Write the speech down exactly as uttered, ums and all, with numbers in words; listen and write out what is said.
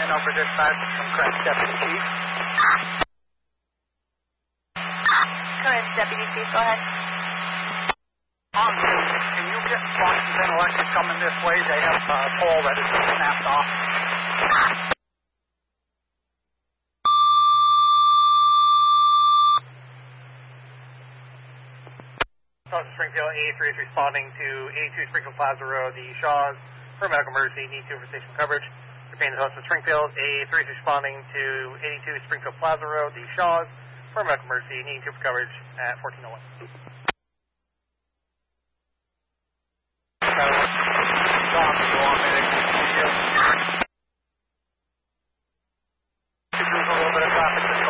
over dispatch from Corinth Deputy Chief. Corinth Deputy Chief, go ahead. On to, can you get Washington Electric coming this way? They have a pole that has been snapped off. South Springfield, A three is responding to eighty-two Springfield Plaza Road, the Shaws, for medical emergency, need to for station coverage. Japan is also Springfield, A three is responding to eighty-two Springfield Plaza Road, the Shaws, for medical emergency, need to for coverage at fourteen oh one. There's a little bit of traffic.